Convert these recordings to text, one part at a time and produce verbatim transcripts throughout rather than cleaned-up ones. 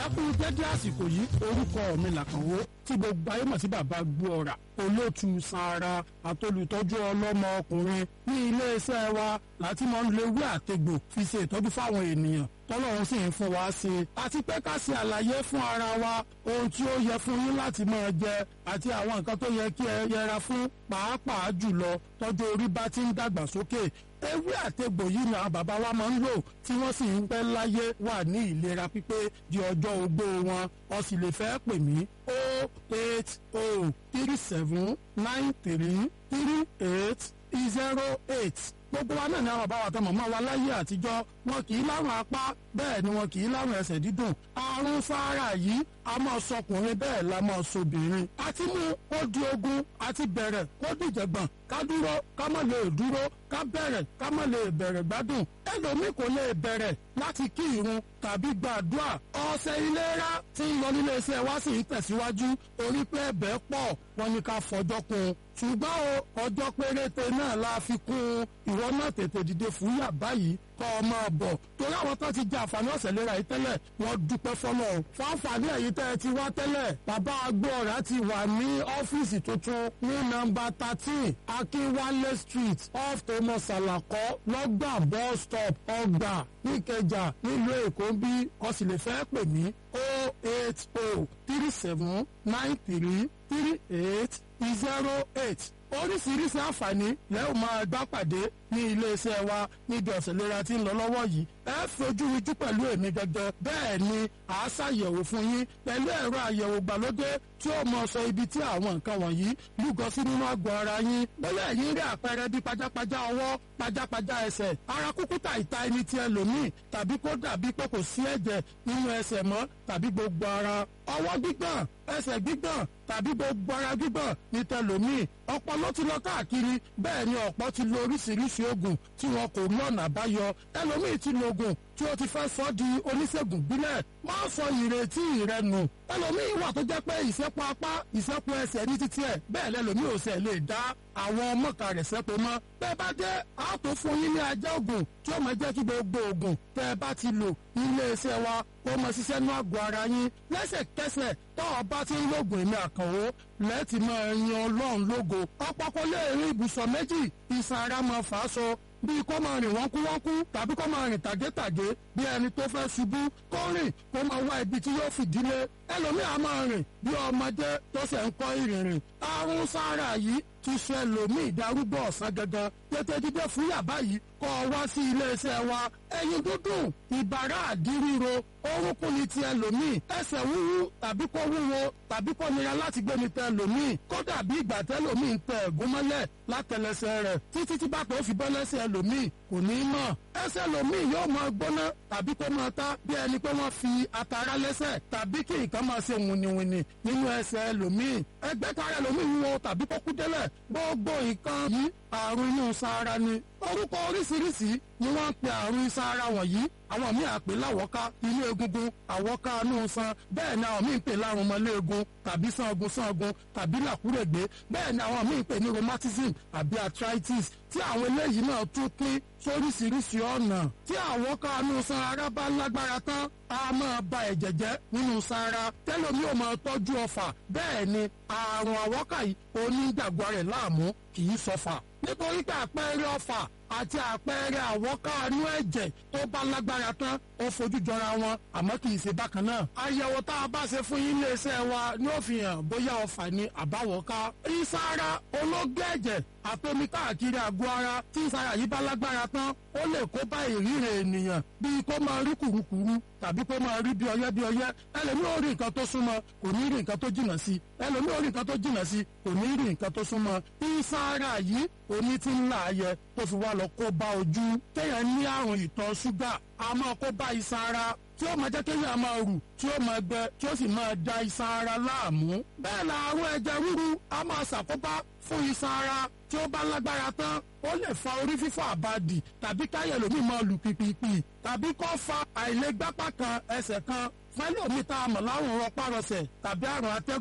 kú dédé àsìkò yìí orúkọ mi làkànwó tí gbogbo ayé mọ̀ sí bàbá gbóọ̀rà olóòtú sanra àtolùtọ́jú ọlọ́mọ ọkùnrin ní iléeṣẹ́ wa láti máa ń lo ewé àtegbò fi ṣe ìtọ́jú fáwọn ènìyàn tọ́lọ́run sì ń fún wa ṣe àti pé ká ṣe àlàyé fún ara wa ohun tí ó yẹ fún yín láti máa jẹ àti àwọn nǹkan tó yẹ kí ẹ yẹra fún pàápàá jùlọ tọ́jú orí bá ti ń dàgbà sókè ewé àtegbò yìí ni àwọn bàbá wa máa ń lò tí wọ́n sì ń pẹ́ láyé wà ní ìlera pípé di ọjọ́ ogbó wọn o sì lè fẹ́ pè mí o eight o three seven nine three three eight zero eight gbogbo wa náà ni àwọn bàbá wa tọmọ mọ́ wa láyé àtijọ́ wọn kì í lárùn apá bẹ́ẹ̀ ni wọn kì í lárùn ẹsẹ̀ dídùn àrùn fáárà yìí a máa sọkùnrin bẹ́ẹ̀ la máa sobìnrin àti mú kó di ogun àti bẹ̀rẹ̀ kó dìjẹ̀gbọ̀n ká dúró ká má lè dúró ká bẹ̀rẹ̀ ká má lè bẹ̀rẹ̀ gbádùn ẹlòmíì kò lè bẹ̀rẹ̀ láti kí irun tàbí gbàdúrà ọ̀sẹ̀ ìlera tí ń lọ nílé iṣẹ́ wa sì ń tẹ̀síwájú orí pé ẹ̀bẹ̀ pọ̀ wọn ni ká fọjọ́ kún ṣùgbọ́n o ọjọ́ péréte náà la fi kún ìwọ náà tètè dìde fúyà báyìí kọ́ ọ máa bọ̀ torí àwọn tó ti jẹ àǹfààní ọ̀sẹ̀ lera yìí tẹ́lẹ̀ wọ́n dúpẹ́ fọlọ́ fáǹfààní ẹ̀yìn tẹ́ ẹ ti wá tẹ́lẹ̀ bàbá agbóọ̀rá ti wà ní ọ́fíìsì tuntun ní nọ́mbà thirteen akínwálé street off thomas salako lọ́gbà bus stop ọgbà níkẹjà nílùú èkó bí o sì lè fẹ́ pè mí o eight o three seven nine three three eight zero eight oríṣiríṣi àǹfààní lẹ́yìn máa bá pàdé ní iléeṣẹ́ wa níbi ọ̀sẹ̀ lera tí ń lọ lọ́wọ́ yìí ẹ fojú rijú pẹ̀lú èmi gẹ́gẹ́ bẹ́ẹ̀ ni à á ṣàyẹ̀wò fún yín pẹ̀lú ẹ̀rọ àyẹ̀wò gbàlódé tí ó mọ sọ ibi tí àwọn nǹkan wọ̀nyí lúgọ sí nínú àgọ́ ara yín bóyá ẹ̀yin rí àpẹẹrẹ bí pajápajá ọwọ́ pajápajá ẹsẹ̀ ara kúkúta ìta ẹni tí ẹlòmíì tàbí kó dàbí pé kò sí ẹ̀jẹ̀ nínú ẹsẹ̀ mọ́ tàbí gbogbo ara ọwọ́ gbígbọ̀n ẹsẹ̀ gbígbọ̀n tàbí gbogbo ara gbígbọ̀n ní tẹlòmíì ọpọlọ ti lọ káàkiri bẹ́ẹ̀ ni ọ̀pọ̀ ti lo oríṣiríṣi oògùn tí wọn kò rí ọ̀nà àbáyọ ẹlòmíì ti lo oògùn tí ó ti fẹ́ sọ di oníṣègùn bílẹ̀ máa sọ ìrètí rẹ nù ẹlòmíì wà tó jẹ́ pé ìṣẹ́pọ̀ apá ìṣẹ́pọ̀ ẹsẹ̀ ní títí ẹ̀ bẹ́ẹ̀ lẹ́lòmíì ò sẹ̀ lè dá àwọn mọ̀ọ́ká rẹ̀ sẹ́pọ̀ mọ́ bẹ́ẹ̀ bá dé a tó fún yín ní ajá oògùn tí ó máa jẹ́ kí gbogbo oògùn tẹ́ ẹ bá ti lò nílé iṣẹ́ wa ó máa ṣiṣẹ́ nú àgọ́ ara yín lẹ́sẹ̀kẹsẹ̀ tó o bá ti ń lògùn èmi àkànwó lẹ́ẹ̀tì máa yan ọlọ́run lógo ọ̀pọ̀ kò lè rí ibùsọ̀ méjì ìsàn ara máa fà á so bíi kó máa rìn wọ́nkúwọ́nkú tàbí kó máa rìn tàgétàgé bí ẹni tó fẹ́ ṣubú kó rìn kó máa wá ibi tí yóò fìdílé ẹlòmíà máa rìn bí ọmọdé tó ṣe ń kọ́ ìrìnrìn àrùn sára yìí ti ṣe ẹlòmíì darúgbó ọ̀sán gangan tètè dídé fúyà báyìí kọ́ ọ wá sí iléeṣẹ́ wa ẹyin dúdùn ìbàrá àdíríro orúnkún ni ti ẹlòmíì ẹsẹ̀ wúwú tàbí kó wúwo tàbí kó nira láti gbé ni tẹ ẹlòmíì kó dàbí ìgbà tẹlòmíì ń tẹ ẹ̀gún mọ́lẹ̀ látẹlẹsẹ̀ rẹ̀ títí tí bàtà ó fi bọ́ lẹ́sẹ̀ ẹlòmíì kò ní í mọ̀ ẹsẹ̀ ẹlòmíì yóò máa gbóná tàbí kó máa ta bí ẹni pé wọ́n fi àtàrà lẹ́sẹ̀ tàbí kí nǹkan máa ṣe wìnìwìnì nínú ẹsẹ̀ ẹlòmíì ẹgbẹ́ kára ẹlòmíì wúwo tàbí kó kú délẹ̀ gbogbo nǹkan yìí àrùn inú sára ni orúkọ oríṣiríṣi ni wọ́n ń pe àrùn sára wọ̀nyí àwọn míì àpè láwọ́ká inú egungun àwọ́ká inú san bẹ́ẹ̀ ni àwọn míì ń pè lárùn mọ́lẹ́ẹ̀gùn tàbí sangun sangun tàbí làkúrègbé bẹ́ẹ̀ ni àwọn míì ń pè ní rheumatism àbí arthritis tí àwọn eléyìí náà tún pín sóríṣiríṣi ọ̀nà tí àwọ́ká inú san ara bá lágbára tán a máa ba ẹ̀jẹ̀ jẹ́ nínú sára tẹ́lómi ò máa tọ́jú ọfà bẹ́ẹ̀ ni àrùn àwọ́ká yìí onígbàgbọ́ rẹ̀ láàmú kì í sọfà nítorí pé àpẹẹrẹ ọfà àti àpẹẹrẹ àwọ́ká inú ẹ̀jẹ̀ tó bá lágbára tán ó fojú jọra wọn àmọ́ kì í ṣe bákan náà. àyẹ̀wò tá a bá ṣe fún yín iléeṣẹ́ wa ni ó fi hàn bóyá ọfà ni àbáwọ́ká. ìsára ológé ẹ̀jẹ̀ àtomi káàkiri àgọ́ ara tí ìsára yìí bá lágbára tán ó lè kó bá ìríran ènìyàn bíi kó máa rí kùrukùru tàbí kó máa rí bí ọyẹ́ bí ọyẹ́ ẹlòmíì ò rí nǹkan tó súnmọ́ kò ní rí nǹkan tó jìnnà sí ẹlòmíì ò rí nǹkan tó jìnnà sí kò ní rí nǹkan tó súnmọ́. ìsára yìí oní ti ń là á yẹ tó fi wá lọ kó bá ojú téèyàn ní àrùn ìtọ̀ ṣúgà a máa kó bá iṣan ara tí ó máa jẹ́ kéèyàn máa rù tí ó máa gbẹ tí ó sì máa da iṣan ara láàmú. bẹ́ẹ̀ la àrùn ẹ̀jẹ̀ ríru a máa ṣàkóbá fún iṣan ara tí ó bá lágbára tán ó lè fa orí fífọ́ àbàdì tàbí káyẹ̀ lómi máa lù pìpìpì tàbí kó fa àìlègbápá kan ẹsẹ̀ kan fẹ́lòmí tá a mọ̀ láwọn rọpárọsẹ̀ tàbí àrùn atẹ́gùn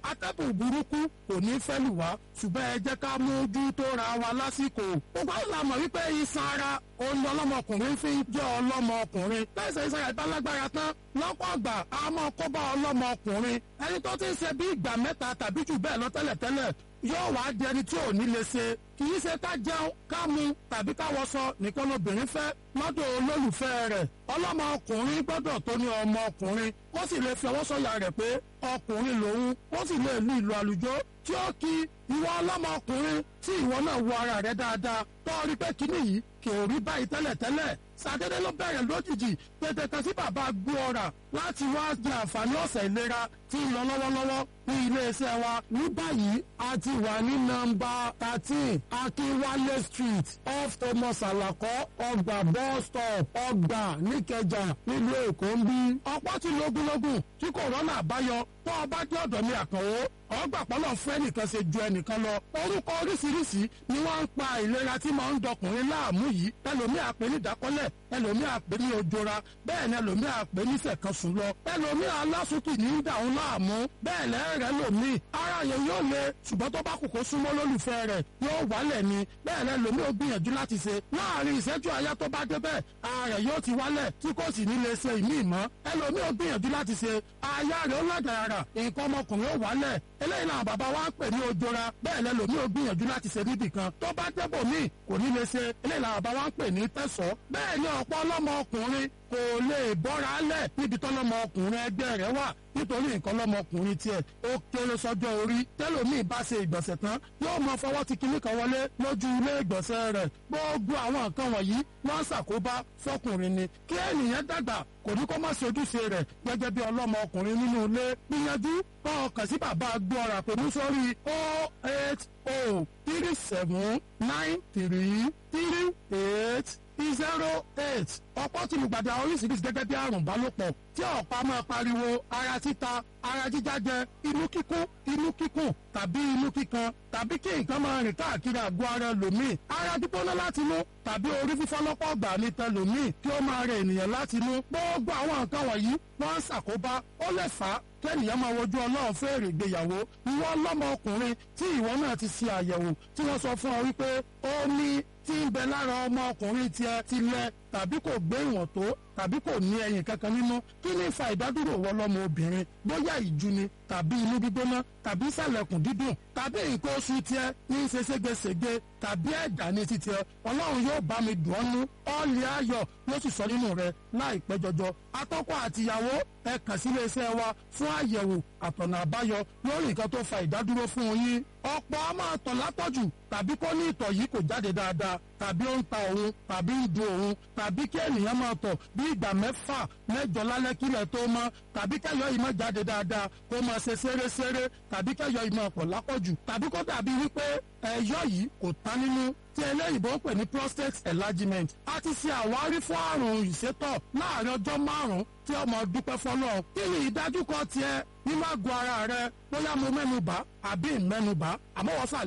atẹ́gùn burúkú kò ní fẹ́ lù wá ṣùgbọ́n ẹ jẹ́ ká mójú tó ra wa lásìkò. gbogbo àwọn la mọ̀ wípé iṣan ara òun ọlọ́mọkùnrin fi ń jẹ́ ọlọ́mọkùnrin lẹ́sẹ̀ iṣan rẹ̀ bá lágbára tán lọ́pọ̀ ọgbà a máa kó bá ọlọ́mọkùnrin ẹni tó ti ń ṣe bí ìgbà mẹ́ta tàbí jù bẹ́ẹ̀ lọ tẹ́lẹ̀tẹ́lẹ̀ yóò wá di ẹni tí ò ní lè ṣe kì í ṣe ká jẹun ká mu tàbí ká wọṣọ nìkan lobìnrin fẹ́ lọ́dọ̀ olólùfẹ́ rẹ̀ ọlọ́mọkùnrin gbọ́dọ̀ tó ní ọmọkùnrin ó sì lè fi ọwọ́ sọ̀yà rẹ̀ pé ọkùnrin lòun ó sì lè lu ìlù àlùjọ tí ó kí ìwọ ọlọ́mọkùnrin tí ìwọ náà wo ara rẹ̀ dáadáa tó rí pé kíní yìí kì í rí báyìí tẹ́lẹ̀tẹ́lẹ̀ sàdédé ló bẹ̀rẹ̀ lójijì tètè kan sí bàbá gbóòrà láti wá jẹ àǹfààní ọ̀sẹ̀ ìlera tí ń lọ lọ́wọ́lọ́wọ́ ní iléeṣẹ́ wa. ní báyìí a ti wà ní nọ́mbà thirteen akínwálé street off thomas alakọ ọgbà bus stop ọgbà níkẹjà nílùú èkó ń bí. ọ̀pọ̀ ti lógúnlógún tí kòrónà àbáyọ tó o bá dé ọ̀dọ̀ mi àkànwó ọgbà pọ́lọ̀ fún ẹnìkan ṣe ju ẹnìkan lọ. orúkọ oríṣiríṣi ni wọ́n ń pa ìlera tí máa ń dọkùnrin láàmú yìí ẹlòmíì àpè ní ìdákọ́lẹ̀ ẹlòmíì àpè ní ojora bẹ́ẹ̀ ni ẹlòmíì àpè ní ìfẹ̀kànsùn lọ ẹlòmíì alásùkì ní í dàún láàmú bẹ́ẹ̀ lẹ́rẹ̀ẹ́ lòmíì ara yẹn yóò le ṣùgbọ́n tó bá kù kó súnmọ́ lólùfẹ́ rẹ̀ yóò wálẹ̀ ni bẹ́ẹ̀ lẹ́ lòmíì ó gbìyànjú láti ṣe láàrin ìṣẹ́jú àyá tó bá débẹ̀ ara rẹ̀ yóò ti wálẹ̀ tí kò sì ní lè ṣe ìmíì mọ́ ẹlòmíì ó gbìyànjú láti ṣe aya rẹ̀ ó lágàrà nǹkan ọmọkùnrin ó wálẹ̀ eléyìí làwọn bàbá wa ń pè ní ojora bẹ́ẹ̀ lẹ́ lòmíì ó gbìyànjú láti ṣe níbì kan tó bá débò míì kò ní lè ṣe eléyìí làwọn bàbá wa ń pè ní tẹ̀sọ́ bẹ́ẹ̀ ni ọ̀pọ̀ ọlọ́mọ ọkùnrin kò lè bọ́ra lẹ̀ níbi tọ́lọ́mọ ọkùnrin ẹgbẹ́ rẹ̀ wà nítorí nǹkan lọ́mọkùnrin tiẹ̀ ó kéré sọ́jọ́ orí tẹ́lòmíì bá ṣe ìgbọ̀nsẹ̀ tán yóò mọ fọwọ́ ti kinní kan wọlé lójú ilé ìgbọ̀nsẹ̀ rẹ̀ gbogbo àwọn nǹkan wọ̀nyí wọ́n ṣàkóbá fọkùnrin ni kí ènìyàn dàgbà kò ní kó má ṣe ojúṣe rẹ̀ gẹ́gẹ́ bí ọlọ́mọkùnrin nínú ilé gbìyànjú kọ́ ọkàn sí bàbá gbọ́ra pẹ̀lú sórí o eight o three seven nine three three eight zero eight ọ̀pọ̀ tí lùgbàdì àwọn oríṣiríṣi gẹ́gẹ́ bí àrùn ìbálòpọ̀ tí ọ̀pá máa pariwo ara títa ara jíjájẹ inú kíkún inú kíkùn tàbí inú kíkan tàbí kí nǹkan máa rìn káàkiri àgọ́ ara lòmíì ara gbígbóná láti inú tàbí orí fífọ́ lọ́pọ̀ ọ̀gbà ní tẹlòmíì kí ó máa rẹ ènìyàn láti inú gbogbo àwọn nǹkan wọ̀nyí wọ́n ń ṣàkóbá ó lè fà á kẹ́nìyàn máa wojú ọlọ́run fèrè ìgbéyàwó ìwọ lọ́mọ ọkùnrin tí ìwọ náà ti ṣe àyẹ̀wò tí wọ́n sọ fún ọ wípé ó ní tí ń bẹ lára ọmọ ọkùnrin tiẹ̀ ti lẹ tàbí kò gbé ìwọ̀n tó tàbí kò ní ẹyin kankan nínú kí ní fa ìdádúró wọ lọ́mọ obìnrin bóyá ìjú ni tàbí inú gbígbóná tàbí sàlẹ̀kùn dídùn tàbí nǹkan oṣù tiẹ̀ ní í ṣe ségesège tàbí ẹ̀dá ní ti tiẹ̀ ọlọ́run yóò bá mi dùn ọ́ nú ọ́ọ̀lì ayọ̀ yóò sì sọ nínú rẹ̀ láìpẹ́ jọjọ atọ́kọ àtìyàwó ẹ kàn sí iléeṣẹ́ wa fún àyẹ̀wò àtọ̀nà àbáyọ lórí nǹkan tó fa ìdádúró fún yín ọ̀pọ̀ a máa tọ̀ látọ̀jù tàbí kó ní ìtọ̀ yìí kò jáde dáadáa tàbí ó ń ta òun tàbí ń dun òun tàbí kí ènìyàn máa tọ̀ bí ìgbà mẹ́fà mẹ́jọ lálẹ́ kílẹ̀ tó mọ́ tàbí kẹ́yọ̀ yìí máa jáde dáadáa kó máa ṣe ṣeréṣeré tàbí kẹ́yọ̀ yìí máa pọ̀ lápọ̀jù tàbí kó dàbí wípé ẹ̀yọ̀ yìí kò tán nínú tí eléyìnbó ń pè ní prostate enlargement a ti ṣe àwárí fún àrùn ìsétọ̀ láàrin ọjọ́ márùn-ún tí ọmọ dúpẹ́ fọlọ́ kí ni ìdájúkọ tiẹ̀ nínú àgọ́ ara rẹ bóyá mo mẹ́nu bà àbí ìmẹ́nu bà àmọ́ wọ́n sà